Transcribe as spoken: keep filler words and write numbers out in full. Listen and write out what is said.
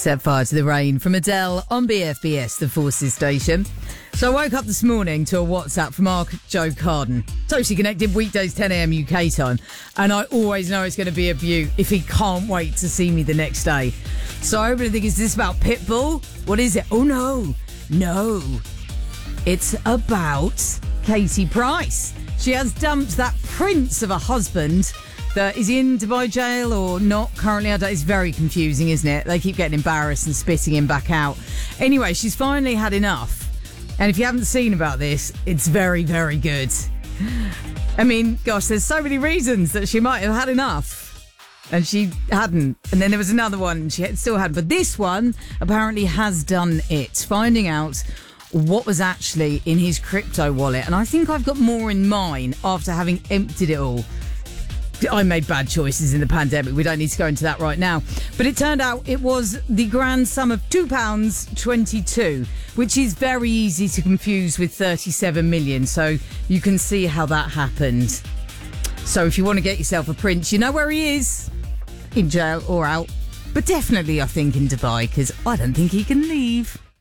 Set fire to the rain from Adele on B F B S, the Forces station. So I woke up this morning to a WhatsApp from Mark Joe Carden. Totally connected, weekdays ten a.m. U K time. And I always know it's going to be a beaut if he can't wait to see me the next day. So I open and think, is this about Pitbull? What is it? Oh no, no. It's about Katie Price. She has dumped that prince of a husband. That is he in Dubai jail or not currently? I don't, it's very confusing, isn't it? They keep getting embarrassed and spitting him back out. Anyway, she's finally had enough. And if you haven't seen about this, it's very, very good. I mean, gosh, there's so many reasons that she might have had enough. And she hadn't. And then there was another one and she still had. But this one apparently has done it. Finding out what was actually in his crypto wallet. And I think I've got more in mine after having emptied it all. I made bad choices in the pandemic. We don't need to go into that right now. But it turned out it was the grand sum of two pounds twenty-two, which is very easy to confuse with thirty-seven million. So you can see how that happened. So if you want to get yourself a prince, you know where he is. In jail or out. But definitely, I think, in Dubai, because I don't think he can leave.